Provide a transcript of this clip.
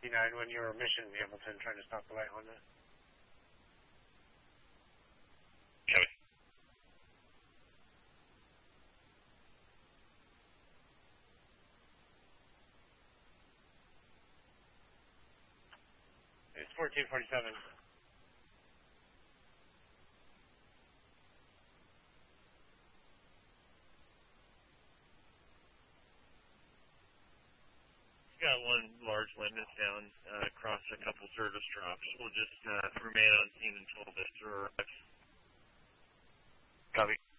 when you were mission Hamilton trying to stop the white Honda. Copy. It's 1447. Got one large limit down across a couple service drops. We'll just remain on scene until Victor arrives. Copy.